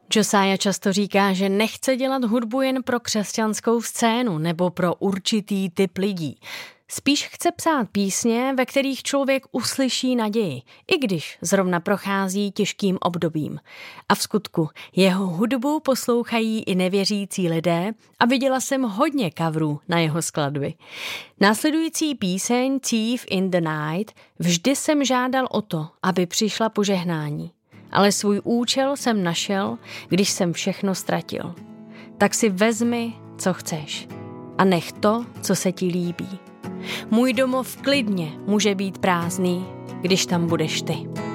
Josiah často říká, že nechce dělat hudbu jen pro křesťanskou scénu nebo pro určitý typ lidí. Spíš chce psát písně, ve kterých člověk uslyší naději, i když zrovna prochází těžkým obdobím. A v skutku jeho hudbu poslouchají i nevěřící lidé a viděla jsem hodně coverů na jeho skladby. Následující píseň Thief in the Night vždy jsem žádal o to, aby přišla požehnání. Ale svůj účel jsem našel, když jsem všechno ztratil. Tak si vezmi, co chceš a nech to, co se ti líbí. Můj domov klidně může být prázdný, když tam budeš ty.